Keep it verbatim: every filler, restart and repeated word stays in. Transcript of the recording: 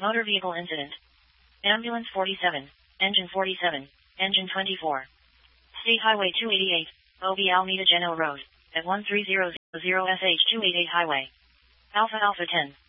Motor vehicle incident. Ambulance forty-seven, engine forty-seven, engine twenty-four. State Highway two eighty-eight, O B Alameda Geno Road, at one three zero zero S H two eighty-eight Highway. Alpha Alpha ten.